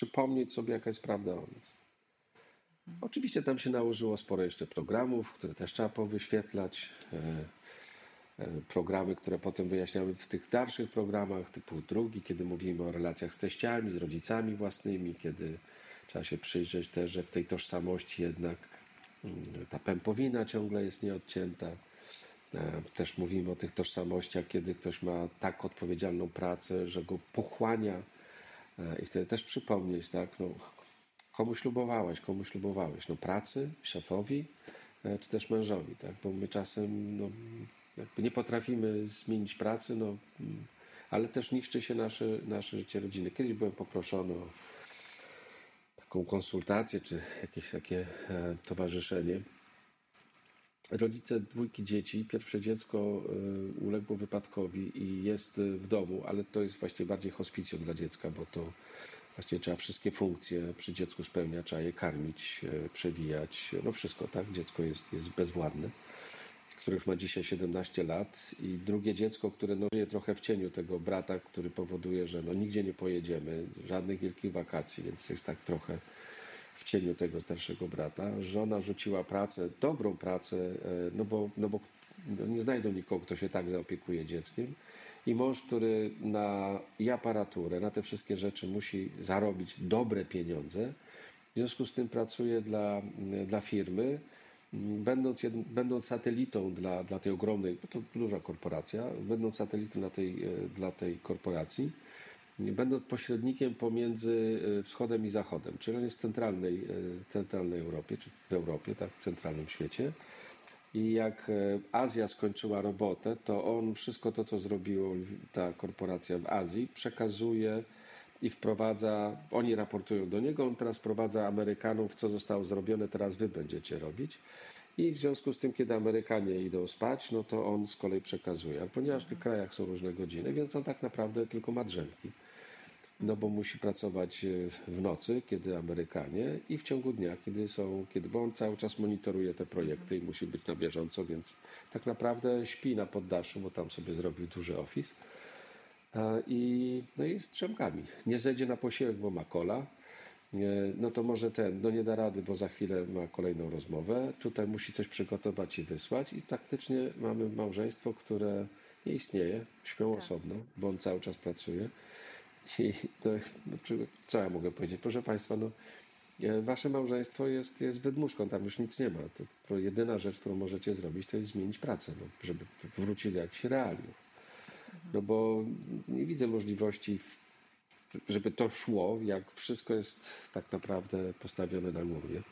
przypomnieć sobie, jaka jest prawda o nas. Oczywiście tam się nałożyło sporo jeszcze programów, które też trzeba powyświetlać. Programy, które potem wyjaśniamy w tych dalszych programach, typu drugi, kiedy mówimy o relacjach z teściami, z rodzicami własnymi, kiedy trzeba się przyjrzeć też, że w tej tożsamości jednak ta pępowina ciągle jest nieodcięta. Też mówimy o tych tożsamościach, kiedy ktoś ma tak odpowiedzialną pracę, że go pochłania i wtedy też przypomnieć, tak, no, komu ślubowałeś, no pracy, szefowi, czy też mężowi, tak, bo my czasem no, jakby nie potrafimy zmienić pracy, no, ale też niszczy się nasze życie rodziny. Kiedyś byłem poproszony o taką konsultację, czy jakieś takie towarzyszenie. Rodzice dwójki dzieci, pierwsze dziecko uległo wypadkowi i jest w domu, ale to jest właściwie bardziej hospicjum dla dziecka, bo to właściwie trzeba wszystkie funkcje przy dziecku spełniać, trzeba je karmić, przewijać, no wszystko, tak? Dziecko jest bezwładne, które już ma dzisiaj 17 lat i drugie dziecko, które no, żyje trochę w cieniu tego brata, który powoduje, że no, nigdzie nie pojedziemy, żadnych wielkich wakacji, więc jest tak trochę w cieniu tego starszego brata. Żona rzuciła pracę, dobrą pracę, no bo nie znajdą nikogo, kto się tak zaopiekuje dzieckiem. I mąż, który na i aparaturę, na te wszystkie rzeczy musi zarobić dobre pieniądze, w związku z tym pracuje dla firmy, będąc satelitą dla tej ogromnej, bo to duża korporacja, będąc satelitą dla tej korporacji, będąc pośrednikiem pomiędzy wschodem i zachodem, czyli on jest w centralnej Europie, czy w Europie, tak, w centralnym świecie. I jak Azja skończyła robotę, to on wszystko to, co zrobiła ta korporacja w Azji, przekazuje i wprowadza, oni raportują do niego, on teraz wprowadza Amerykanów, co zostało zrobione, teraz wy będziecie robić. I w związku z tym, kiedy Amerykanie idą spać, no to on z kolei przekazuje. Ale ponieważ w tych krajach są różne godziny, więc on tak naprawdę tylko ma drzemki. No bo musi pracować w nocy, kiedy Amerykanie i w ciągu dnia, bo on cały czas monitoruje te projekty i musi być na bieżąco, więc tak naprawdę śpi na poddaszu, bo tam sobie zrobił duży office. No i z drzemkami. Nie zejdzie na posiłek, bo ma kola. No to może nie da rady, bo za chwilę ma kolejną rozmowę. Tutaj musi coś przygotować i wysłać. I praktycznie mamy małżeństwo, które nie istnieje. Śpią osobno, bo on cały czas pracuje. I co ja mogę powiedzieć? Proszę Państwa, wasze małżeństwo jest wydmuszką, tam już nic nie ma. To jedyna rzecz, którą możecie zrobić, to jest zmienić pracę, żeby wrócić do jakichś realiów. No bo nie widzę możliwości, żeby to szło, jak wszystko jest tak naprawdę postawione na głowie.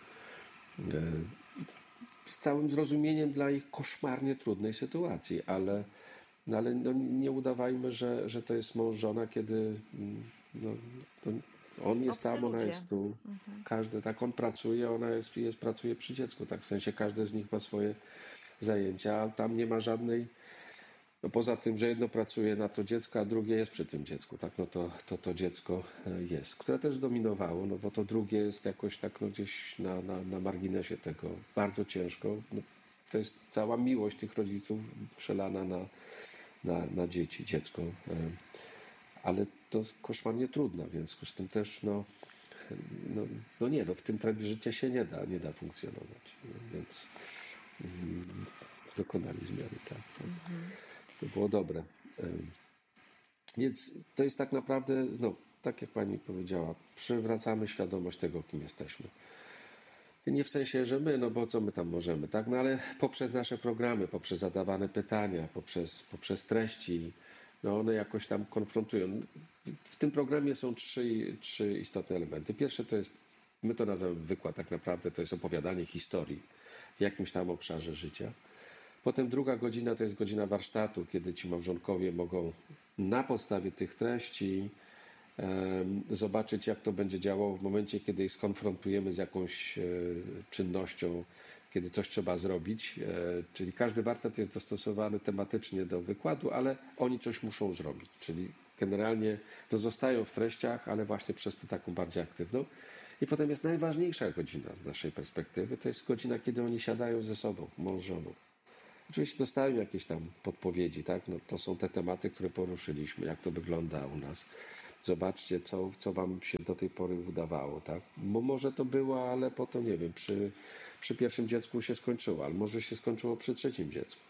Z całym zrozumieniem dla ich koszmarnie trudnej sytuacji, ale nie udawajmy, że to jest mąż, żona, kiedy to on jest tam, ona jest tu. Każdy, tak, on pracuje, ona pracuje przy dziecku, tak, w sensie każdy z nich ma swoje zajęcia, a tam nie ma żadnej, no poza tym, że jedno pracuje na to dziecko, a drugie jest przy tym dziecku, tak, no to dziecko jest, które też dominowało, no bo to drugie jest jakoś tak, no gdzieś na marginesie tego, bardzo ciężko, no, to jest cała miłość tych rodziców przelana na dziecko, ale to jest koszmarnie trudne, w związku z tym też w tym trybie życia się nie da funkcjonować, więc dokonali zmiany, tak. To było dobre. Więc to jest tak naprawdę, tak jak pani powiedziała, przywracamy świadomość tego, kim jesteśmy. Nie w sensie, że my, no bo co my tam możemy, tak? No ale poprzez nasze programy, poprzez zadawane pytania, poprzez treści, no one jakoś tam konfrontują. W tym programie są trzy istotne elementy. Pierwsze to jest, my to nazywamy wykład, tak naprawdę to jest opowiadanie historii w jakimś tam obszarze życia. Potem druga godzina to jest godzina warsztatu, kiedy ci małżonkowie mogą na podstawie tych treści zobaczyć, jak to będzie działało w momencie, kiedy ich skonfrontujemy z jakąś czynnością, kiedy coś trzeba zrobić. Czyli każdy warsztat jest dostosowany tematycznie do wykładu, ale oni coś muszą zrobić. Czyli generalnie zostają w treściach, ale właśnie przez to taką bardziej aktywną. I potem jest najważniejsza godzina z naszej perspektywy. To jest godzina, kiedy oni siadają ze sobą, mąż z żoną. Oczywiście dostają jakieś tam podpowiedzi, tak? No, to są te tematy, które poruszyliśmy, jak to wygląda u nas. Zobaczcie, co wam się do tej pory udawało, tak? Bo może to było, ale potem, nie wiem, przy pierwszym dziecku się skończyło, ale może się skończyło przy trzecim dziecku.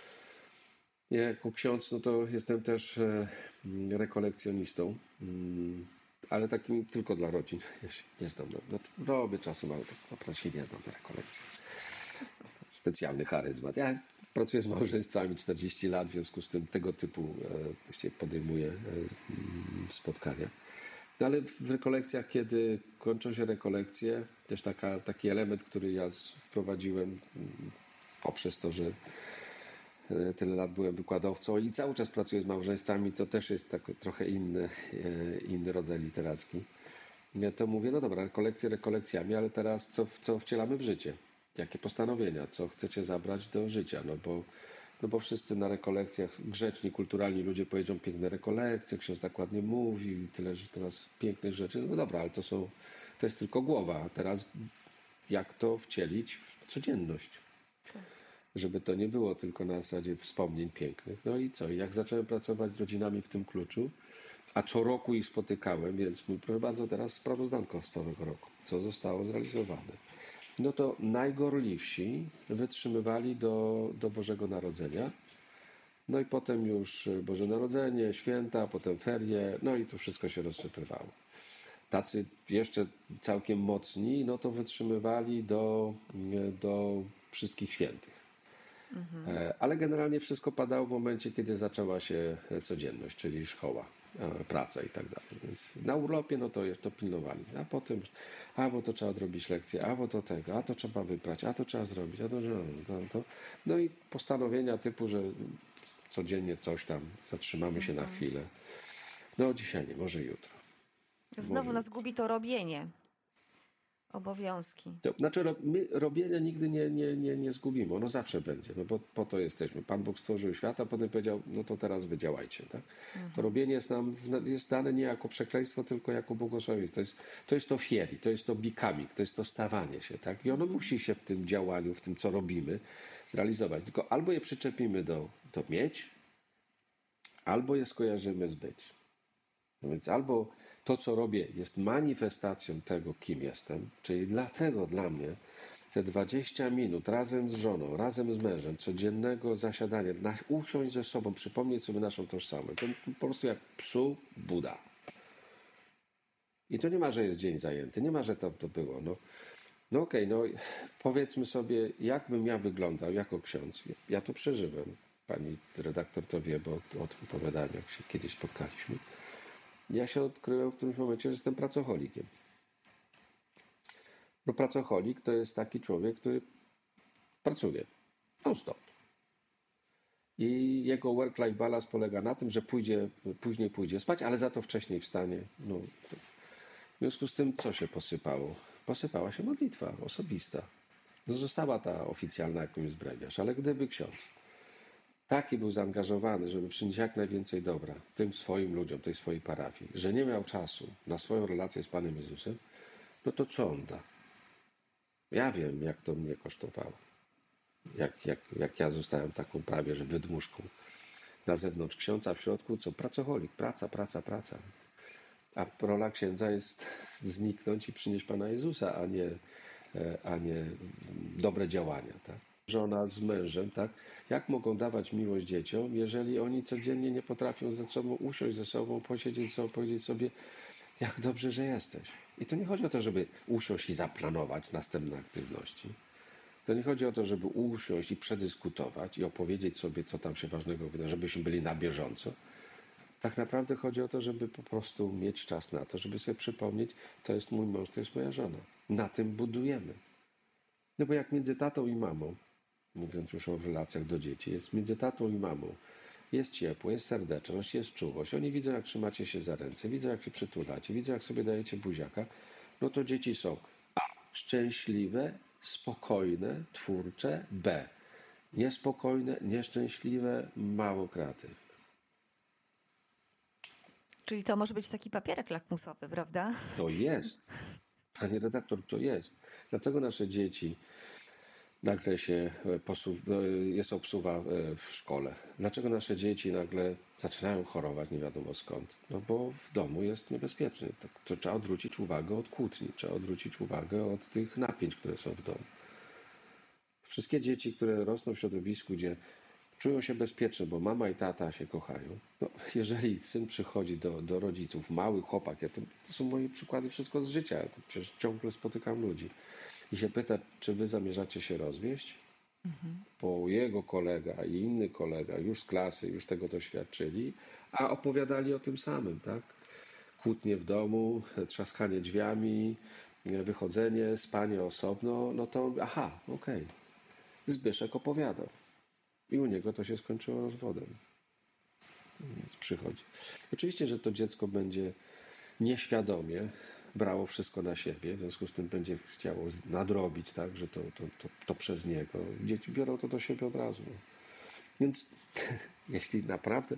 Ja jako ksiądz, no to jestem też rekolekcjonistą, ale takim tylko dla rodzin. Ja się nie znam. Robię czasem, ale tak naprawdę się nie znam na rekolekcji. Specjalny charyzmat. Ja pracuję z małżeństwami 40 lat, w związku z tym tego typu właściwie podejmuję spotkania. No ale w rekolekcjach, kiedy kończą się rekolekcje, też taki element, który ja wprowadziłem poprzez to, że tyle lat byłem wykładowcą i cały czas pracuję z małżeństwami, to też jest tak trochę inny rodzaj literacki. Ja to mówię, no dobra, rekolekcje rekolekcjami, ale teraz co wcielamy w życie? Jakie postanowienia? Co chcecie zabrać do życia? No bo wszyscy na rekolekcjach, grzeczni, kulturalni ludzie powiedzą piękne rekolekcje, ksiądz tak ładnie mówi, tyle, że teraz pięknych rzeczy. No dobra, ale to jest tylko głowa. A teraz jak to wcielić w codzienność? Żeby to nie było tylko na zasadzie wspomnień pięknych. No i co? I jak zacząłem pracować z rodzinami w tym kluczu, a co roku ich spotykałem, więc proszę bardzo, teraz sprawozdanko z całego roku, co zostało zrealizowane. No to najgorliwsi wytrzymywali do Bożego Narodzenia. No i potem już Boże Narodzenie, święta, potem ferie, no i tu wszystko się rozsypywało. Tacy jeszcze całkiem mocni, no to wytrzymywali do wszystkich świętych. Ale generalnie wszystko padało w momencie, kiedy zaczęła się codzienność, czyli szkoła, praca i tak dalej. Więc na urlopie, no to pilnowali. A potem, bo to trzeba odrobić lekcję, bo to tego, a to trzeba wyprać, a to trzeba zrobić, a to. No i postanowienia typu, że codziennie coś tam, zatrzymamy się na chwilę. No dzisiaj nie, może jutro. Znowu nas gubi to robienie. Obowiązki. To znaczy, my robienia nigdy nie zgubimy. Ono zawsze będzie, no bo po to jesteśmy. Pan Bóg stworzył świat, a potem powiedział, no to teraz wy działajcie. Tak? To robienie jest dane nie jako przekleństwo, tylko jako błogosławieństwo. To jest to fieri, to jest to becoming, to jest to stawanie się. Tak? I ono musi się w tym działaniu, w tym, co robimy, zrealizować. Tylko albo je przyczepimy do mieć, albo je skojarzymy z być. No więc albo to, co robię, jest manifestacją tego, kim jestem, czyli dlatego dla mnie te 20 minut razem z żoną, razem z mężem, codziennego zasiadania, usiąść ze sobą, przypomnieć sobie naszą tożsamość, to po prostu jak psu Buda. I to nie ma, że jest dzień zajęty, nie ma, że to było. No okej, powiedzmy sobie, jak bym ja wyglądał jako ksiądz. Ja to przeżyłem. Pani redaktor to wie, bo o tym opowiadałem, jak się kiedyś spotkaliśmy. Ja się odkryłem w którymś momencie, że jestem pracocholikiem. No pracocholik to jest taki człowiek, który pracuje non-stop. I jego work-life balance polega na tym, że później pójdzie spać, ale za to wcześniej wstanie. W związku z tym co się posypało? Posypała się modlitwa osobista. Została ta oficjalna jakąś zbrewiarz, ale gdyby ksiądz taki był zaangażowany, żeby przynieść jak najwięcej dobra tym swoim ludziom, tej swojej parafii, że nie miał czasu na swoją relację z Panem Jezusem, no to co on da? Ja wiem, jak to mnie kosztowało. Jak ja zostałem taką prawie, że wydmuszką na zewnątrz księdza, w środku co? Pracocholik, praca. A rola księdza jest zniknąć i przynieść Pana Jezusa, a nie dobre działania, tak? Żona z mężem, tak? Jak mogą dawać miłość dzieciom, jeżeli oni codziennie nie potrafią ze sobą usiąść ze sobą, posiedzieć sobą, powiedzieć sobie, jak dobrze, że jesteś. I to nie chodzi o to, żeby usiąść i zaplanować następne aktywności. To nie chodzi o to, żeby usiąść i przedyskutować i opowiedzieć sobie, co tam się ważnego wydarzy, żebyśmy byli na bieżąco. Tak naprawdę chodzi o to, żeby po prostu mieć czas na to, żeby sobie przypomnieć, to jest mój mąż, to jest moja żona. Na tym budujemy. No bo jak między tatą i mamą, mówiąc już o relacjach do dzieci, jest między tatą i mamą, jest ciepło, jest serdeczność, jest czułość. Oni widzą, jak trzymacie się za ręce, widzą, jak się przytulacie, widzą, jak sobie dajecie buziaka. No to dzieci są A. Szczęśliwe, spokojne, twórcze. B. Niespokojne, nieszczęśliwe, mało kreatywne. Czyli to może być taki papierek lakmusowy, prawda? To jest. Panie redaktor, to jest. Dlatego nasze dzieci nagle jest obsuwa w szkole. Dlaczego nasze dzieci nagle zaczynają chorować nie wiadomo skąd? No bo w domu jest niebezpiecznie. To trzeba odwrócić uwagę od kłótni, trzeba odwrócić uwagę od tych napięć, które są w domu. Wszystkie dzieci, które rosną w środowisku, gdzie czują się bezpieczne, bo mama i tata się kochają. No, jeżeli syn przychodzi do rodziców, mały chłopak, to są moje przykłady wszystko z życia, ja to przecież ciągle spotykam ludzi i się pyta, czy wy zamierzacie się rozwieść? Bo jego kolega i inny kolega już z klasy, już tego doświadczyli, a opowiadali o tym samym, tak? Kłótnie w domu, trzaskanie drzwiami, wychodzenie, spanie osobno, no to aha, okej. Zbyszek opowiadał. I u niego to się skończyło rozwodem. Więc przychodzi. Oczywiście, że to dziecko będzie nieświadomie brało wszystko na siebie, w związku z tym będzie chciało nadrobić, tak, że to przez niego. Dzieci biorą to do siebie od razu. Więc jeśli naprawdę,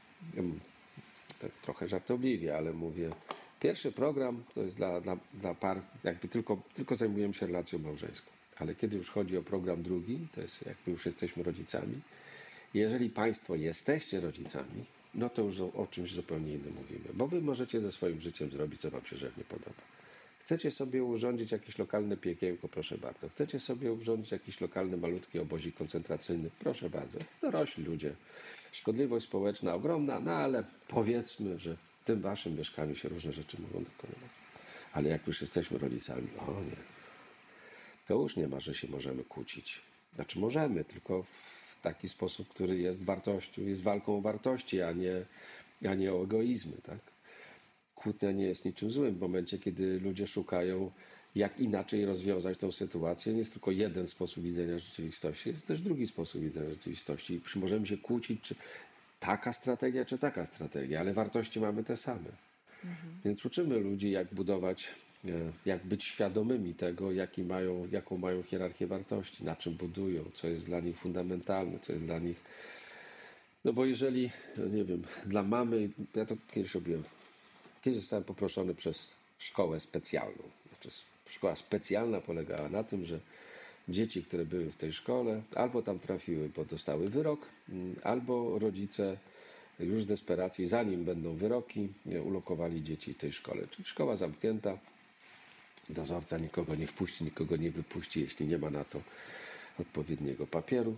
tak trochę żartobliwie, ale mówię, pierwszy program to jest dla par, jakby tylko zajmujemy się relacją małżeńską. Ale kiedy już chodzi o program drugi, to jest jakby już jesteśmy rodzicami. Jeżeli Państwo jesteście rodzicami, no to już o czymś zupełnie innym mówimy. Bo Wy możecie ze swoim życiem zrobić, co Wam się żywnie podoba. Chcecie sobie urządzić jakieś lokalne piekiełko, proszę bardzo. Chcecie sobie urządzić jakiś lokalny, malutki obozik koncentracyjny, proszę bardzo. Dorośli ludzie. Szkodliwość społeczna ogromna, no ale powiedzmy, że w tym Waszym mieszkaniu się różne rzeczy mogą dokonywać. Ale jak już jesteśmy rodzicami, o nie, to już nie ma, że się możemy kłócić. Znaczy możemy, tylko w taki sposób, który jest wartością, jest walką o wartości, a nie o egoizmy, tak? Kłótnia nie jest niczym złym w momencie, kiedy ludzie szukają, jak inaczej rozwiązać tą sytuację. Nie jest tylko jeden sposób widzenia rzeczywistości, jest też drugi sposób widzenia rzeczywistości. I możemy się kłócić, czy taka strategia, czy taka strategia, ale wartości mamy te same. Więc uczymy ludzi, jak budować, jak być świadomymi tego, jaką mają hierarchię wartości, na czym budują, co jest dla nich fundamentalne, co jest dla nich. No bo jeżeli, nie wiem, dla mamy, ja to kiedyś robiłem, kiedyś zostałem poproszony przez szkołę specjalną. Znaczy, szkoła specjalna polegała na tym, że dzieci, które były w tej szkole, albo tam trafiły, bo dostały wyrok, albo rodzice już z desperacji, zanim będą wyroki, ulokowali dzieci w tej szkole. Czyli szkoła zamknięta, dozorca nikogo nie wpuści, nikogo nie wypuści, jeśli nie ma na to odpowiedniego papieru.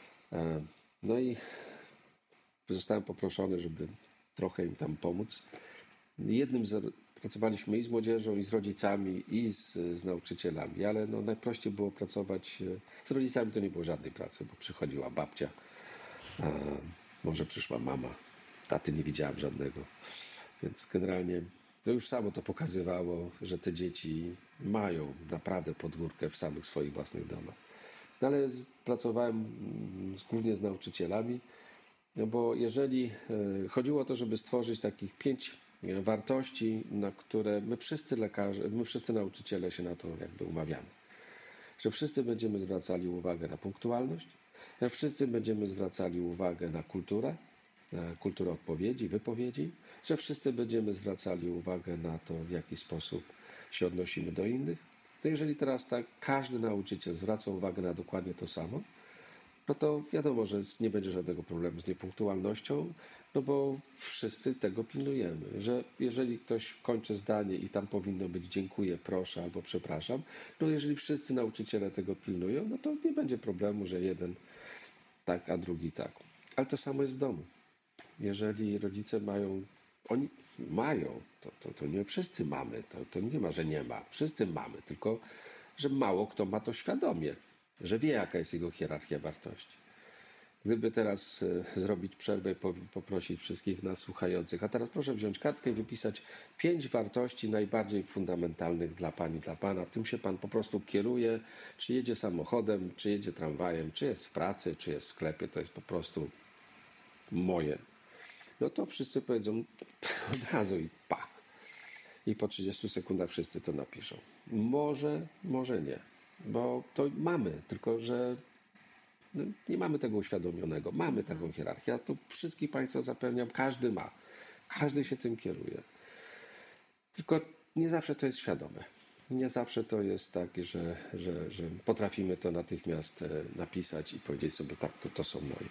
No i zostałem poproszony, żeby trochę im tam pomóc. Pracowaliśmy i z młodzieżą, i z rodzicami, i z nauczycielami, ale no najprościej było pracować z rodzicami, to nie było żadnej pracy, bo przychodziła babcia, może przyszła mama, taty nie widziałem żadnego, więc generalnie to już samo to pokazywało, że te dzieci mają naprawdę podgórkę w samych swoich własnych domach. No ale pracowałem głównie z nauczycielami, no bo jeżeli chodziło o to, żeby stworzyć takich 5 wartości, na które my wszyscy lekarze, my wszyscy nauczyciele się na to jakby umawiamy. Że wszyscy będziemy zwracali uwagę na punktualność, że wszyscy będziemy zwracali uwagę na kulturę odpowiedzi, wypowiedzi, że wszyscy będziemy zwracali uwagę na to, w jaki sposób się odnosimy do innych. To jeżeli teraz tak każdy nauczyciel zwraca uwagę na dokładnie to samo, no to wiadomo, że nie będzie żadnego problemu z niepunktualnością, no bo wszyscy tego pilnujemy, że jeżeli ktoś kończy zdanie i tam powinno być dziękuję, proszę albo przepraszam, no jeżeli wszyscy nauczyciele tego pilnują, no to nie będzie problemu, że jeden tak, a drugi tak. Ale to samo jest w domu. Jeżeli rodzice oni mają, to nie wszyscy mamy, to nie ma, że nie ma. Wszyscy mamy, tylko że mało kto ma to świadomie, że wie, jaka jest jego hierarchia wartości. Gdyby teraz zrobić przerwę i poprosić wszystkich nas słuchających, a teraz proszę wziąć kartkę i wypisać 5 wartości najbardziej fundamentalnych dla pani, dla pana. Tym się pan po prostu kieruje, czy jedzie samochodem, czy jedzie tramwajem, czy jest w pracy, czy jest w sklepie, to jest po prostu moje. No to wszyscy powiedzą od razu i pach. I po 30 sekundach wszyscy to napiszą. Może nie, bo to mamy, tylko że no, nie mamy tego uświadomionego. Mamy taką hierarchię, a tu wszystkich Państwa zapewniam, każdy ma. Każdy się tym kieruje. Tylko nie zawsze to jest świadome. nie zawsze to jest tak, że potrafimy to natychmiast napisać i powiedzieć sobie, tak, to są moje.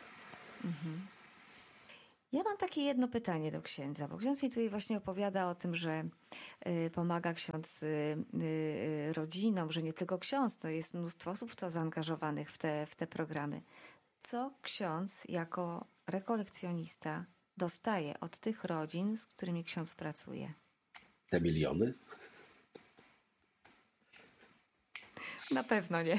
Ja mam takie jedno pytanie do księdza, bo ksiądz mi tutaj właśnie opowiada o tym, że pomaga ksiądz rodzinom, że nie tylko ksiądz, no jest mnóstwo osób w to zaangażowanych w te programy. Co ksiądz jako rekolekcjonista dostaje od tych rodzin, z którymi ksiądz pracuje? Te miliony? Na pewno nie.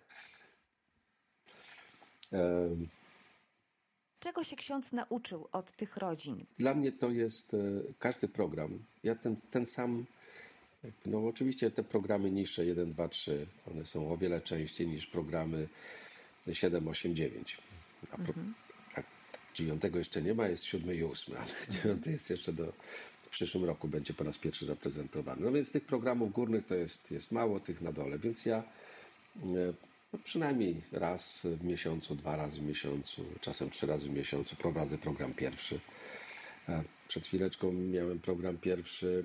Czego się ksiądz nauczył od tych rodzin? Dla mnie to jest każdy program. Ja ten sam, no oczywiście te programy niższe 1, 2, 3, one są o wiele częściej niż programy 7, 8, 9. A 9 jeszcze nie ma, jest 7 i 8, ale 9 jest jeszcze w przyszłym roku będzie po raz pierwszy zaprezentowany. No więc tych programów górnych to jest mało, tych na dole, więc ja no przynajmniej raz w miesiącu, 2 razy w miesiącu, czasem 3 razy w miesiącu prowadzę program pierwszy. Przed chwileczką miałem program pierwszy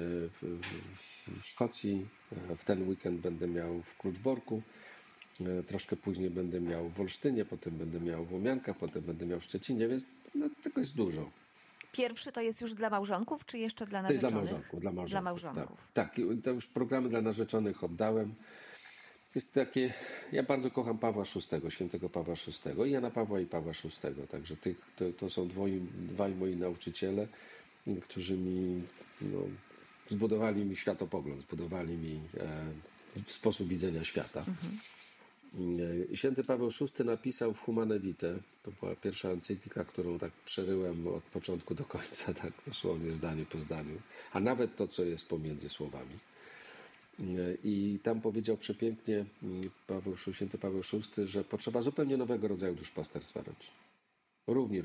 w Szkocji. W ten weekend będę miał w Kluczborku. Troszkę później będę miał w Olsztynie, potem będę miał w Łomiankach, potem będę miał w Szczecinie, więc no, tego jest dużo. Pierwszy to jest już dla małżonków, czy jeszcze dla To jest narzeczonych? dla małżonków. Dla małżonków. Tak, to już programy dla narzeczonych oddałem. Jest takie, ja bardzo kocham Pawła VI, świętego Pawła VI, i Jana Pawła i Pawła VI, także to są dwaj moi nauczyciele, którzy mi zbudowali mi światopogląd, zbudowali mi sposób widzenia świata. Święty Paweł VI napisał w Humane Vitae, to była pierwsza encyklika, którą tak przeryłem od początku do końca, tak dosłownie zdanie po zdaniu, a nawet to, co jest pomiędzy słowami. I tam powiedział przepięknie święty Paweł VI, że potrzeba zupełnie nowego rodzaju duszpasterstwa ręcznego. Równie.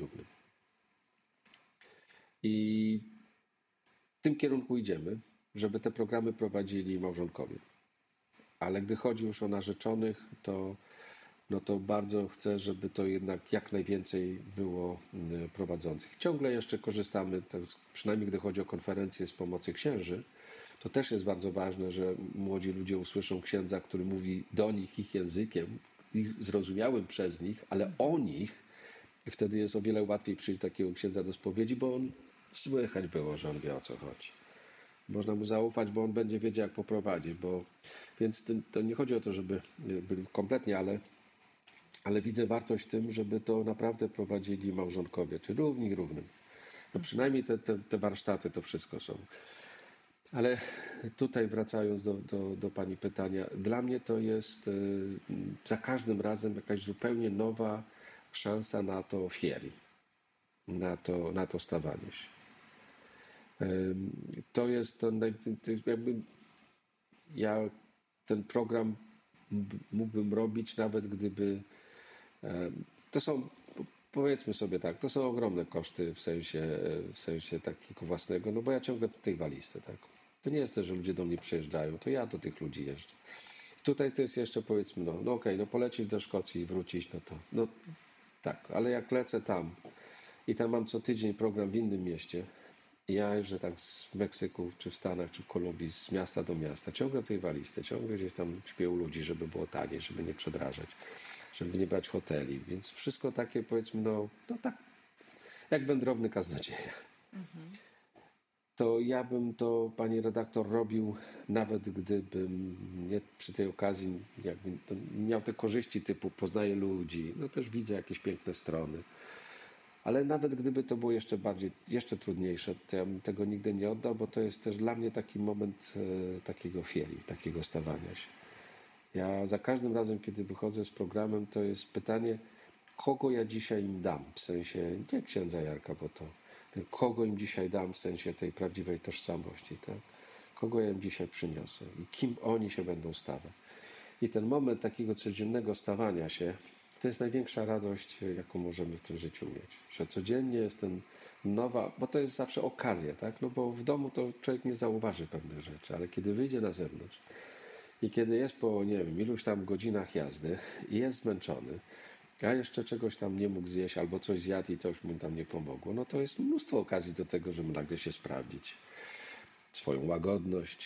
I w tym kierunku idziemy, żeby te programy prowadzili małżonkowie. Ale gdy chodzi już o narzeczonych, to bardzo chcę, żeby to jednak jak najwięcej było prowadzących. Ciągle jeszcze korzystamy, przynajmniej gdy chodzi o konferencje, z pomocy księży. To też jest bardzo ważne, że młodzi ludzie usłyszą księdza, który mówi do nich ich językiem, zrozumiałym przez nich, ale o nich. I wtedy jest o wiele łatwiej przyjść takiego księdza do spowiedzi, bo on słychać było, że on wie, o co chodzi. Można mu zaufać, bo on będzie wiedział, jak poprowadzić. Więc to nie chodzi o to, żeby byli kompletnie, ale widzę wartość w tym, żeby to naprawdę prowadzili małżonkowie, czy równym. No przynajmniej te warsztaty, to wszystko są. Ale tutaj wracając do Pani pytania, dla mnie to jest za każdym razem jakaś zupełnie nowa szansa na to fieri, na to stawanie się. To jest jakby ja ten program mógłbym robić, nawet gdyby to są, powiedzmy sobie tak, to są ogromne koszty w sensie takiego własnego, no bo ja ciągle w tej walizce, tak. To nie jest to, że ludzie do mnie przyjeżdżają, to ja do tych ludzi jeżdżę. Tutaj to jest jeszcze, powiedzmy, okej, polecieć do Szkocji i wrócić, tak, ale jak lecę tam i tam mam co tydzień program w innym mieście, i ja jeżdżę tak w Meksyku, czy w Stanach, czy w Kolumbii, z miasta do miasta, ciągle w tej walizce, ciągle gdzieś tam śpię u ludzi, żeby było taniej, żeby nie przedrażać, żeby nie brać hoteli, więc wszystko takie, powiedzmy, tak, jak wędrowny kaznodzieja. To ja bym to, pani redaktor, robił, nawet gdybym nie przy tej okazji jakby miał te korzyści typu poznaję ludzi, też widzę jakieś piękne strony. Ale nawet gdyby to było jeszcze trudniejsze, to ja bym tego nigdy nie oddał, bo to jest też dla mnie taki moment takiego fieri, takiego stawania się. Ja za każdym razem, kiedy wychodzę z programem, to jest pytanie, kogo ja dzisiaj im dam, w sensie nie księdza Jarka, bo to kogo im dzisiaj dam w sensie tej prawdziwej tożsamości, tak? Kogo ja im dzisiaj przyniosę i kim oni się będą stawać. I ten moment takiego codziennego stawania się, to jest największa radość, jaką możemy w tym życiu mieć. Że codziennie jest nowa, bo to jest zawsze okazja, tak? Bo w domu to człowiek nie zauważy pewnych rzeczy, ale kiedy wyjdzie na zewnątrz i kiedy jest po, nie wiem, iluś tam godzinach jazdy i jest zmęczony, a jeszcze czegoś tam nie mógł zjeść albo coś zjadł i coś mu tam nie pomogło, to jest mnóstwo okazji do tego, żeby nagle się sprawdzić. Swoją łagodność,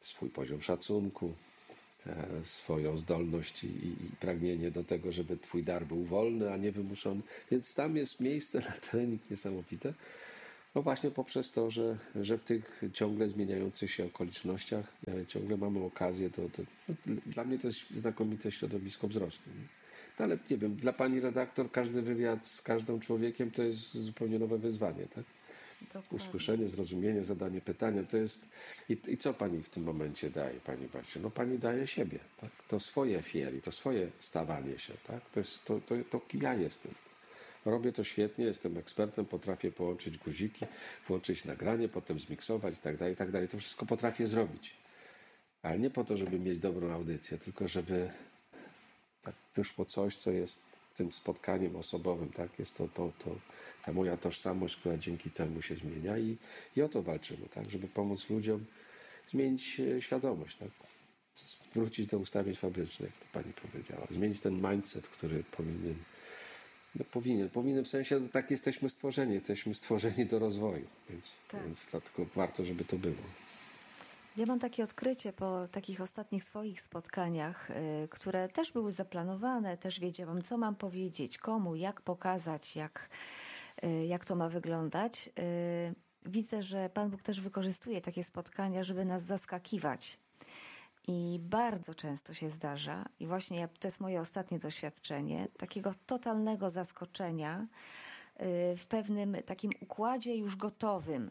swój poziom szacunku, swoją zdolność i pragnienie do tego, żeby twój dar był wolny, a nie wymuszony. Więc tam jest miejsce na trening niesamowite. No właśnie poprzez to, że w tych ciągle zmieniających się okolicznościach ciągle mamy okazję no, dla mnie to jest znakomite środowisko wzrostu. Nie? No ale nie wiem, dla pani redaktor każdy wywiad z każdym człowiekiem to jest zupełnie nowe wyzwanie, tak? Dokładnie. Usłyszenie, zrozumienie, zadanie pytania, to jest... I co pani w tym momencie daje, pani Basiu? No pani daje siebie, tak? To swoje fieri, to swoje stawanie się, tak? To kim ja jestem. Robię to świetnie, jestem ekspertem, potrafię połączyć guziki, włączyć nagranie, potem zmiksować i tak dalej, i tak dalej. To wszystko potrafię zrobić. Ale nie po to, żeby mieć dobrą audycję, tylko żeby tak wyszło coś, co jest tym spotkaniem osobowym, tak? Jest to ta moja tożsamość, która dzięki temu się zmienia i o to walczymy, tak? Żeby pomóc ludziom zmienić świadomość, tak? Wrócić do ustawień fabrycznych, jak pani powiedziała. Zmienić ten mindset, który powinien, no powinien w sensie, że tak jesteśmy stworzeni do rozwoju, więc dlatego warto, żeby to było. Ja mam takie odkrycie po takich ostatnich swoich spotkaniach, które też były zaplanowane, też wiedziałam, co mam powiedzieć, komu, jak pokazać, jak to ma wyglądać. Widzę, że Pan Bóg też wykorzystuje takie spotkania, żeby nas zaskakiwać. I bardzo często się zdarza, i właśnie to jest moje ostatnie doświadczenie, takiego totalnego zaskoczenia w pewnym takim układzie już gotowym,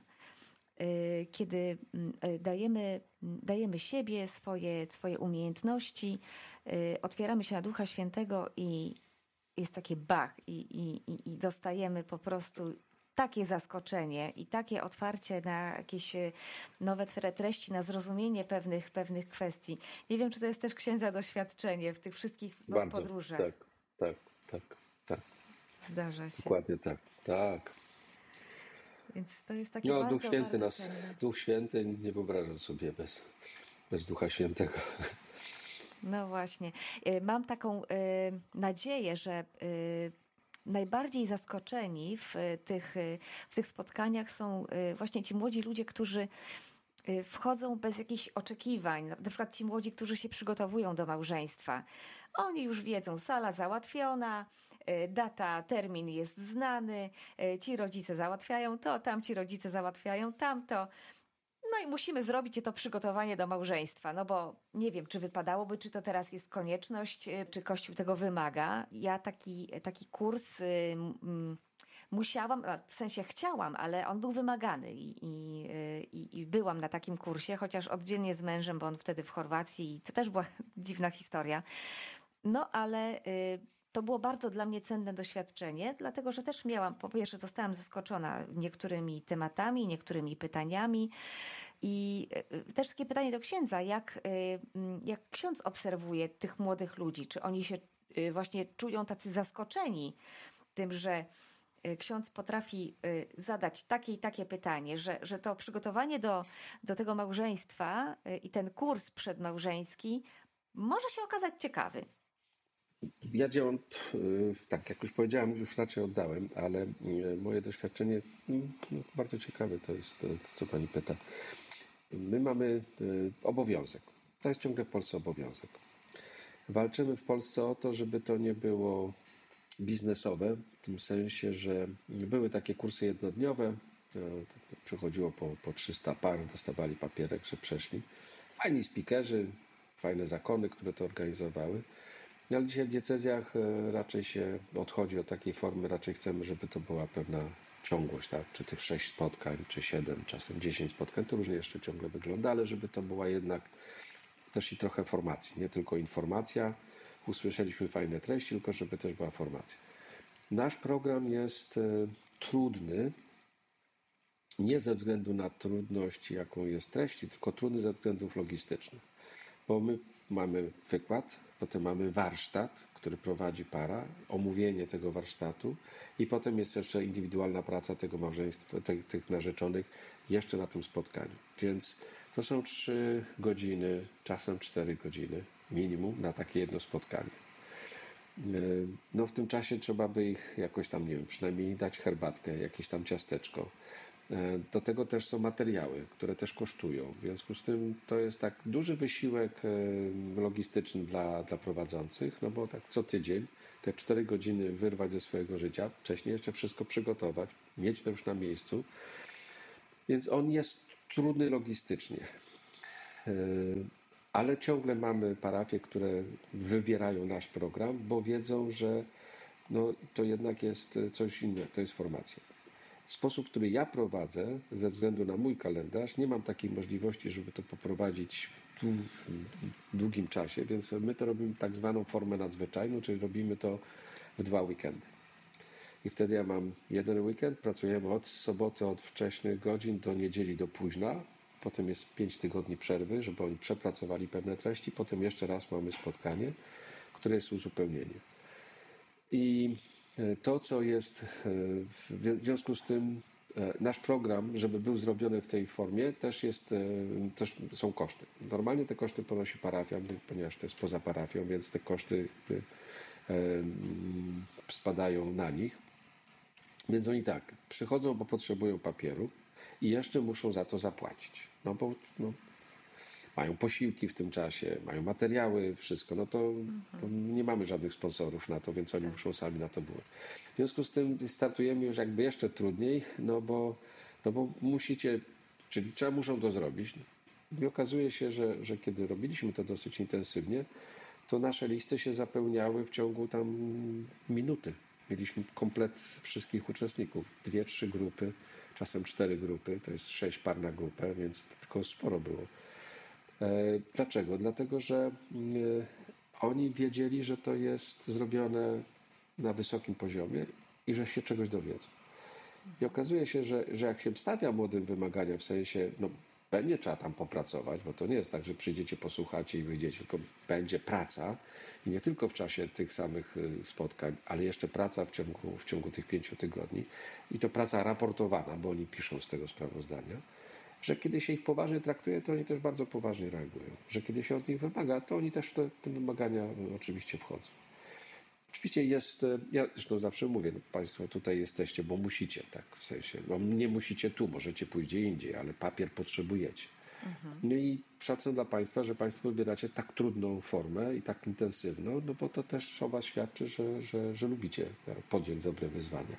kiedy dajemy siebie, swoje umiejętności, otwieramy się na Ducha Świętego i jest takie bach i dostajemy po prostu takie zaskoczenie i takie otwarcie na jakieś nowe treści, na zrozumienie pewnych kwestii. Nie wiem, czy to jest też księdza doświadczenie w tych wszystkich Bardzo, podróżach. tak. Zdarza się. Dokładnie tak. Więc to jest takie bardzo, bardzo cenne. Duch Święty nie wyobrażam sobie bez Ducha Świętego. No właśnie. Mam taką nadzieję, że najbardziej zaskoczeni w tych spotkaniach są właśnie ci młodzi ludzie, którzy wchodzą bez jakichś oczekiwań. Na przykład ci młodzi, którzy się przygotowują do małżeństwa. Oni już wiedzą, sala załatwiona, data, termin jest znany, ci rodzice załatwiają to, tamci rodzice załatwiają tamto. No i musimy zrobić to przygotowanie do małżeństwa, no bo nie wiem, czy wypadałoby, czy to teraz jest konieczność, czy Kościół tego wymaga. Ja taki kurs musiałam, w sensie chciałam, ale on był wymagany i byłam na takim kursie, chociaż oddzielnie z mężem, bo on wtedy w Chorwacji i to też była dziwna historia. No ale to było bardzo dla mnie cenne doświadczenie, dlatego że też po pierwsze zostałam zaskoczona niektórymi tematami, niektórymi pytaniami i też takie pytanie do księdza, jak ksiądz obserwuje tych młodych ludzi, czy oni się właśnie czują tacy zaskoczeni tym, że ksiądz potrafi zadać takie i takie pytanie, że to przygotowanie do tego małżeństwa i ten kurs przedmałżeński może się okazać ciekawy. Ja działam, tak jak już powiedziałem, już raczej oddałem, ale moje doświadczenie bardzo ciekawe to jest to, co pani pyta. My mamy obowiązek. To jest ciągle w Polsce obowiązek. Walczymy w Polsce o to, żeby to nie było biznesowe, w tym sensie, że były takie kursy jednodniowe, przychodziło po 300 par, dostawali papierek, że przeszli. Fajni speakerzy, fajne zakony, które to organizowały. Ale dzisiaj w diecezjach raczej się odchodzi od takiej formy, raczej chcemy, żeby to była pewna ciągłość, tak? Czy tych 6 spotkań, czy 7, czasem 10 spotkań, to różnie jeszcze ciągle wygląda, ale żeby to była jednak też i trochę formacji, nie tylko informacja, usłyszeliśmy fajne treści, tylko żeby też była formacja. Nasz program jest trudny, nie ze względu na trudność, jaką jest treści, tylko trudny ze względów logistycznych, bo my mamy wykład, potem mamy warsztat, który prowadzi para, omówienie tego warsztatu i potem jest jeszcze indywidualna praca tego małżeństwa, tych narzeczonych jeszcze na tym spotkaniu. Więc to są 3 godziny, czasem 4 godziny minimum na takie jedno spotkanie. No w tym czasie trzeba by ich jakoś tam, nie wiem, przynajmniej dać herbatkę, jakieś tam ciasteczko, Do tego też są materiały, które też kosztują. W związku z tym to jest tak duży wysiłek logistyczny dla prowadzących, no bo tak co tydzień te 4 godziny wyrwać ze swojego życia, wcześniej jeszcze wszystko przygotować, mieć to już na miejscu. Więc on jest trudny logistycznie. Ale ciągle mamy parafie, które wybierają nasz program, bo wiedzą, że no, to jednak jest coś innego, to jest formacja. Sposób, który ja prowadzę, ze względu na mój kalendarz, nie mam takiej możliwości, żeby to poprowadzić w długim czasie, więc my to robimy tak zwaną formę nadzwyczajną, czyli robimy to w 2 weekendy. I wtedy ja mam jeden weekend, pracujemy od soboty, od wcześnych godzin do niedzieli, do późna. Potem jest 5 tygodni przerwy, żeby oni przepracowali pewne treści. Potem jeszcze raz mamy spotkanie, które jest uzupełnieniem. I to, co jest w związku z tym, nasz program, żeby był zrobiony w tej formie, też są koszty. Normalnie te koszty ponosi parafia, ponieważ to jest poza parafią, więc te koszty spadają na nich. Więc oni tak, przychodzą, bo potrzebują papieru i jeszcze muszą za to zapłacić. No bo mają posiłki w tym czasie, mają materiały, wszystko. No to nie mamy żadnych sponsorów na to, więc oni muszą sami na to było. W związku z tym startujemy już jakby jeszcze trudniej, no bo musicie, czyli muszą to zrobić. I okazuje się, że kiedy robiliśmy to dosyć intensywnie, to nasze listy się zapełniały w ciągu tam minuty. Mieliśmy komplet wszystkich uczestników. 2-3 grupy, czasem 4 grupy, to jest 6 par na grupę, więc tylko sporo było. Dlaczego? Dlatego, że oni wiedzieli, że to jest zrobione na wysokim poziomie i że się czegoś dowiedzą. I okazuje się, że jak się stawia młodym wymagania, w sensie, no będzie trzeba tam popracować, bo to nie jest tak, że przyjdziecie, posłuchacie i wyjdziecie, tylko będzie praca i nie tylko w czasie tych samych spotkań, ale jeszcze praca w ciągu tych 5 tygodni i to praca raportowana, bo oni piszą z tego sprawozdania, że kiedy się ich poważnie traktuje, to oni też bardzo poważnie reagują, że kiedy się od nich wymaga, to oni też te wymagania oczywiście wchodzą. Oczywiście jest, ja zresztą zawsze mówię, no Państwo tutaj jesteście, bo musicie, tak w sensie, no nie musicie tu, możecie pójść gdzie indziej, ale papier potrzebujecie. No i szacun dla Państwa, że Państwo wybieracie tak trudną formę i tak intensywną, no bo to też o Was świadczy, że lubicie podjąć dobre wyzwania.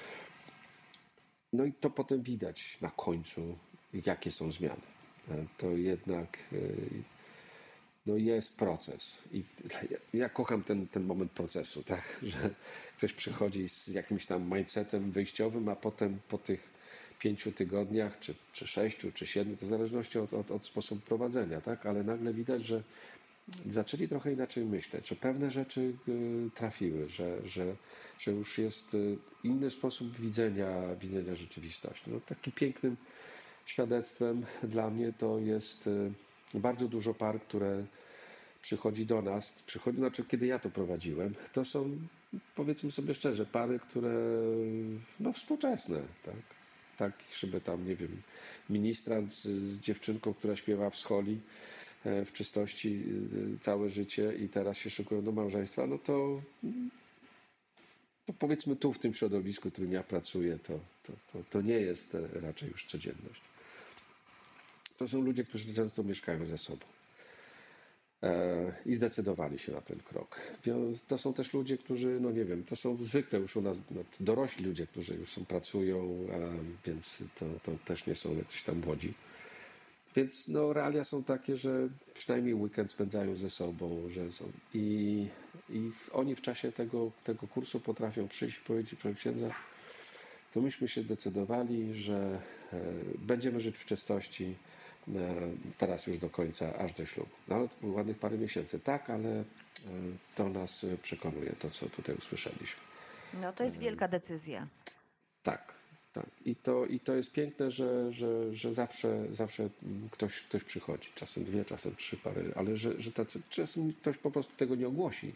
No i to potem widać na końcu, jakie są zmiany. To jednak no jest proces. I ja kocham ten moment procesu, tak? Że ktoś przychodzi z jakimś tam mindsetem wyjściowym, a potem po tych 5 tygodniach, czy 6, czy 7, to w zależności od sposobu prowadzenia, tak? Ale nagle widać, że zaczęli trochę inaczej myśleć, że pewne rzeczy trafiły, że już jest inny sposób widzenia rzeczywistości. No, takim pięknym świadectwem dla mnie to jest bardzo dużo par, które przychodzi do nas, znaczy kiedy ja to prowadziłem, to są, powiedzmy sobie szczerze, pary, które no współczesne, tak? Tak, żeby tam, nie wiem, ministrant z dziewczynką, która śpiewa w scholi w czystości całe życie i teraz się szykują do małżeństwa, no to powiedzmy tu w tym środowisku, w którym ja pracuję, to nie jest raczej już codzienność. To są ludzie, którzy często mieszkają ze sobą i zdecydowali się na ten krok. To są też ludzie, którzy, no nie wiem, to są zwykle już u nas dorośli ludzie, którzy już pracują, więc to też nie są jacyś tam młodzi. Więc no, realia są takie, że przynajmniej weekend spędzają ze sobą, że są i oni w czasie tego kursu potrafią przyjść i powiedzieć: proszę księdza, to myśmy się zdecydowali, że będziemy żyć w czystości teraz już do końca, aż do ślubu. No ale to było ładnych parę miesięcy. Tak, ale to nas przekonuje, to co tutaj usłyszeliśmy. No to jest wielka decyzja. Tak, tak. I to jest piękne, że zawsze ktoś przychodzi. Czasem 2, czasem 3 pary, ale że czasem ktoś po prostu tego nie ogłosi,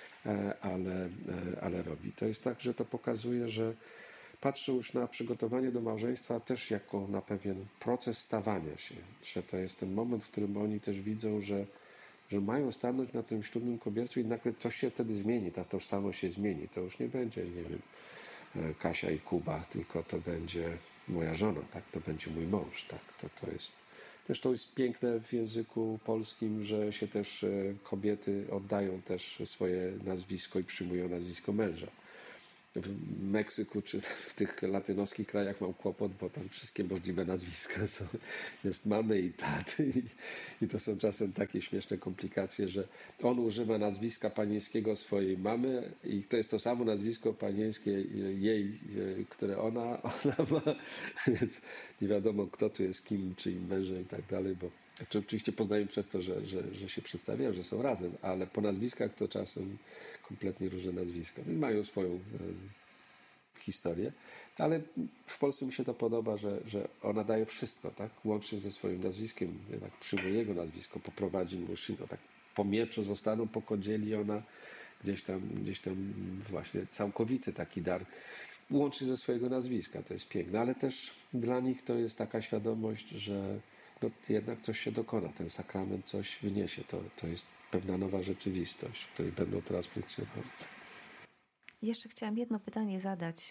ale robi. To jest tak, że to pokazuje, że patrzę już na przygotowanie do małżeństwa też jako na pewien proces stawania się, że to jest ten moment, w którym oni też widzą, że mają stanąć na tym ślubnym kobiercu i nagle coś się wtedy zmieni, ta tożsamość się zmieni. To już nie będzie, nie wiem, Kasia i Kuba, tylko to będzie moja żona, tak, to będzie mój mąż, tak, to jest. Też to jest piękne w języku polskim, że się też kobiety oddają też swoje nazwisko i przyjmują nazwisko męża. W Meksyku czy w tych latynoskich krajach mam kłopot, bo tam wszystkie możliwe nazwiska są. Jest mamy i taty i to są czasem takie śmieszne komplikacje, że on używa nazwiska panieńskiego swojej mamy i to jest to samo nazwisko panieńskie jej, które ona ma, więc nie wiadomo kto tu jest kim, czyim mężem i tak dalej, bo znaczy, oczywiście poznają przez to, że się przedstawiają, że są razem, ale po nazwiskach to czasem kompletnie różne nazwiska. I mają swoją historię, ale w Polsce mi się to podoba, że ona daje wszystko, tak? Łącznie ze swoim nazwiskiem, jednak przyjmuje jego nazwisko, poprowadzi Muszyno, tak po mieczu zostaną, pokodzieli ona gdzieś tam właśnie całkowity taki dar, łącznie ze swojego nazwiska, to jest piękne, ale też dla nich to jest taka świadomość, że no, jednak coś się dokona, ten sakrament coś wniesie, to jest pewna nowa rzeczywistość, w której będą teraz funkcjonować. Jeszcze chciałam jedno pytanie zadać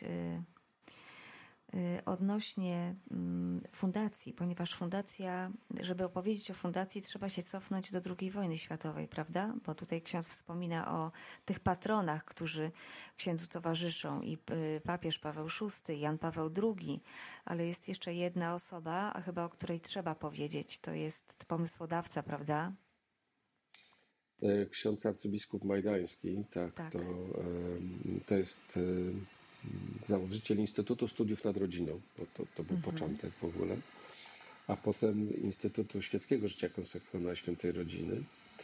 odnośnie fundacji, ponieważ fundacja, żeby opowiedzieć o fundacji, trzeba się cofnąć do II wojny światowej, prawda? Bo tutaj ksiądz wspomina o tych patronach, którzy księdzu towarzyszą i papież Paweł VI, Jan Paweł II, ale jest jeszcze jedna osoba, a chyba o której trzeba powiedzieć, to jest pomysłodawca, prawda? Ksiądz arcybiskup Majdański, tak. To jest założyciel Instytutu Studiów nad Rodziną, bo to był początek w ogóle, a potem Instytutu Świeckiego Życia Konsekrowana Świętej Rodziny.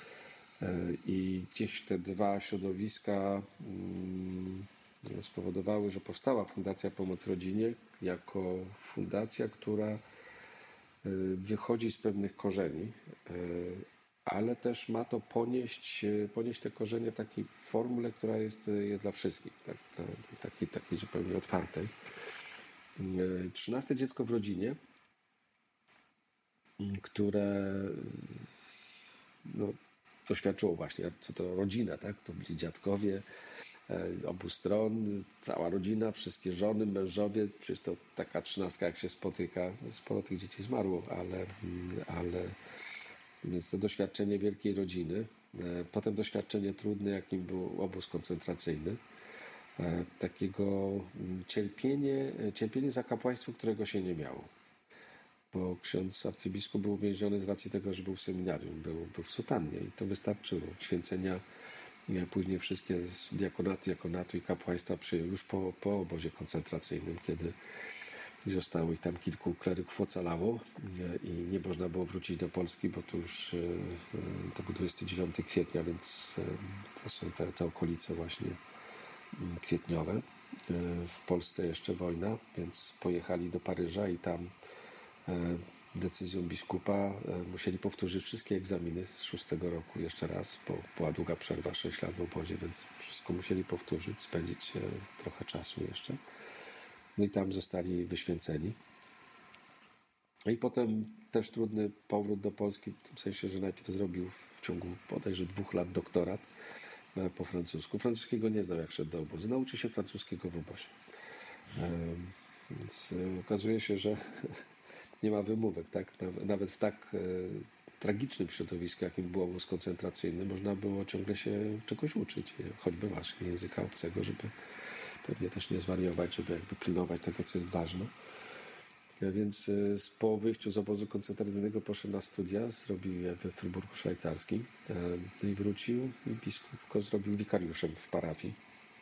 I gdzieś te dwa środowiska spowodowały, że powstała Fundacja Pomoc Rodzinie jako fundacja, która wychodzi z pewnych korzeni, ale też ma to ponieść te korzenie w takiej formule, która jest dla wszystkich, tak, takiej zupełnie otwartej. 13 dziecko w rodzinie, które no, doświadczyło właśnie, co to rodzina, tak? To byli dziadkowie z obu stron, cała rodzina, wszystkie żony, mężowie, przecież to taka 13 jak się spotyka, sporo tych dzieci zmarło, ale więc to doświadczenie wielkiej rodziny, potem doświadczenie trudne, jakim był obóz koncentracyjny, takiego cierpienie za kapłaństwo, którego się nie miało. Bo ksiądz arcybiskup był uwięziony z racji tego, że był w seminarium, był w sutannie i to wystarczyło. Święcenia później wszystkie z diakonatu i kapłaństwa przyjął już po obozie koncentracyjnym, kiedy zostało ich tam kilku kleryków ocalało i nie można było wrócić do Polski, bo to już to był 29 kwietnia, więc to są te okolice właśnie kwietniowe. W Polsce jeszcze wojna, więc pojechali do Paryża i tam decyzją biskupa musieli powtórzyć wszystkie egzaminy z 6 roku jeszcze raz, bo była długa przerwa, 6 lat w obozie, więc wszystko musieli powtórzyć, spędzić trochę czasu jeszcze. No i tam zostali wyświęceni. No i potem też trudny powrót do Polski, w tym sensie, że najpierw zrobił w ciągu bodajże 2 lat doktorat po francusku. Francuskiego nie znał, jak szedł do obozu. Nauczył się francuskiego w obozie. Więc okazuje się, że nie ma wymówek, tak? Nawet w tak tragicznym środowisku, jakim był obóz koncentracyjny, można było ciągle się czegoś uczyć, choćby właśnie języka obcego, żeby pewnie też nie zwariować, żeby jakby pilnować tego, co jest ważne. Więc po wyjściu z obozu koncentracyjnego poszedł na studia, zrobił je we Fryburgu Szwajcarskim i wrócił i biskup go zrobił wikariuszem w parafii.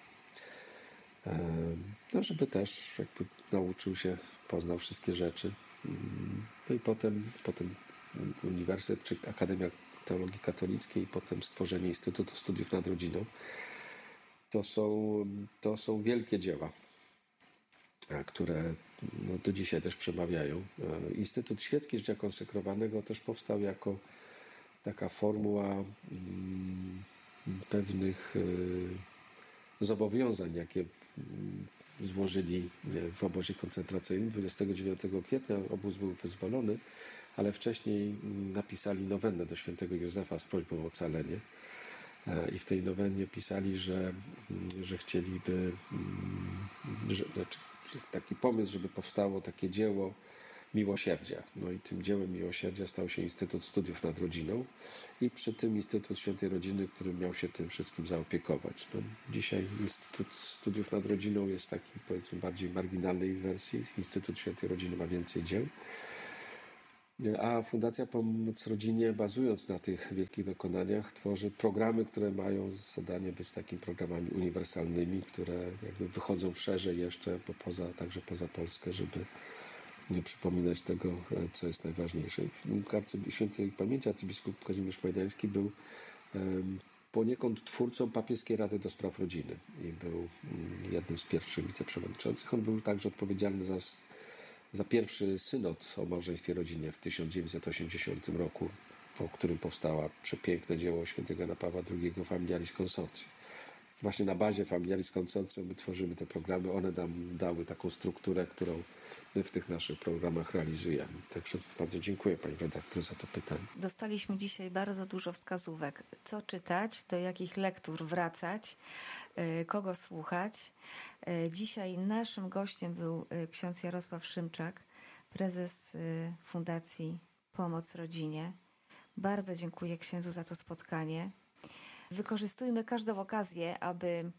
No, żeby też jakby nauczył się, poznał wszystkie rzeczy. No i potem Uniwersytet czy Akademia Teologii Katolickiej, potem stworzenie Instytutu Studiów nad Rodziną. To są wielkie dzieła, które no, do dzisiaj też przemawiają. Instytut Świecki Życia Konsekrowanego też powstał jako taka formuła pewnych zobowiązań, jakie złożyli w obozie koncentracyjnym. 29 kwietnia obóz był wyzwolony, ale wcześniej napisali nowennę do świętego Józefa z prośbą o ocalenie. I w tej nowennie pisali, że chcieliby, taki pomysł, żeby powstało takie dzieło miłosierdzia. No i tym dziełem miłosierdzia stał się Instytut Studiów nad Rodziną i przy tym Instytut Świętej Rodziny, który miał się tym wszystkim zaopiekować. No, dzisiaj Instytut Studiów nad Rodziną jest w takiej, powiedzmy, bardziej marginalnej wersji. Instytut Świętej Rodziny ma więcej dzieł. A Fundacja Pomoc Rodzinie, bazując na tych wielkich dokonaniach, tworzy programy, które mają zadanie być takimi programami uniwersalnymi, które jakby wychodzą szerzej jeszcze, także poza Polskę, żeby nie przypominać tego, co jest najważniejsze. Świętej pamięci arcybiskup Kazimierz Majdański był poniekąd twórcą Papieskiej Rady do Spraw Rodziny i był jednym z pierwszych wiceprzewodniczących. On był także odpowiedzialny za pierwszy synod o małżeństwie i rodzinie w 1980 roku, po którym powstało przepiękne dzieło świętego Jana Pawła II Familiaris Consortium. Właśnie na bazie Familiaris Consortium my tworzymy te programy. One nam dały taką strukturę, którą my w tych naszych programach realizujemy. Także bardzo dziękuję pani redaktor za to pytanie. Dostaliśmy dzisiaj bardzo dużo wskazówek, co czytać, do jakich lektur wracać, kogo słuchać. Dzisiaj naszym gościem był ksiądz Jarosław Szymczak, prezes Fundacji Pomoc Rodzinie. Bardzo dziękuję księdzu za to spotkanie. Wykorzystujmy każdą okazję, aby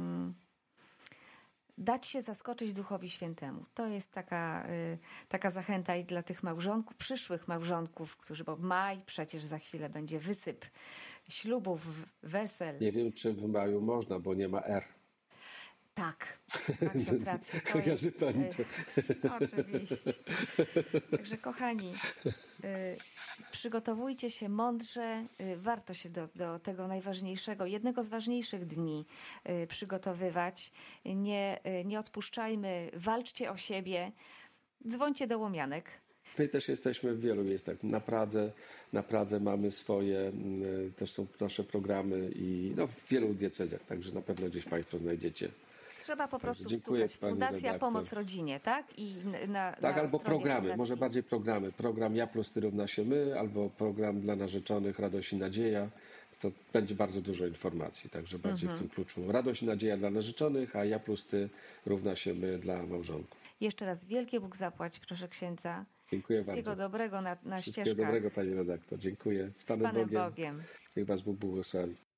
dać się zaskoczyć Duchowi Świętemu. To jest taka zachęta i dla tych małżonków, przyszłych małżonków, bo maj przecież za chwilę będzie wysyp ślubów, wesel. Nie wiem, czy w maju można, bo nie ma R. Tak, ma ksiądz rację. Kojarzy pani to? Oczywiście. Także kochani, przygotowujcie się mądrze. Warto się do tego najważniejszego, jednego z ważniejszych dni przygotowywać. Nie odpuszczajmy, walczcie o siebie, dzwońcie do łomianek. My też jesteśmy w wielu miejscach. Na Pradze mamy swoje, też są nasze programy i w wielu diecezjach, także na pewno gdzieś państwo znajdziecie. Trzeba po prostu dziękuję, wstukać Fundacja Pomoc Rodzinie, tak? I tak, na albo programy, fundacji. może bardziej programy. Program Ja plus Ty równa się my, albo program dla narzeczonych Radość i Nadzieja. To będzie bardzo dużo informacji, także bardziej w tym kluczu. Radość i Nadzieja dla narzeczonych, a Ja plus Ty równa się my dla małżonków. Jeszcze raz wielkie Bóg zapłać, proszę księdza. Dziękuję Wszystkiego bardzo. dobrego na Wszystkiego ścieżkach. dobrego, pani redaktor. Dziękuję. Z Panem Bogiem. Niech was Bóg błogosławi.